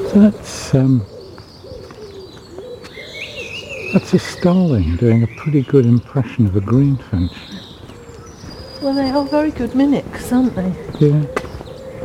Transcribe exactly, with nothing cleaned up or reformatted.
So that's, um, that's a starling doing a pretty good impression of a greenfinch. Well, they are very good mimics, aren't they? Yeah.